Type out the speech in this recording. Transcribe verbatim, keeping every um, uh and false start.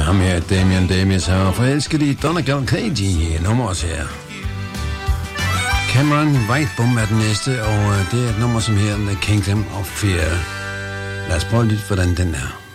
ham her, Damien Davis, har forelsket i Donegal Cage nummer også her. Cameron Whitebum er den næste, og det er et nummer som her, The Kingdom of Fear. Lad os prøve lidt, hvordan den er.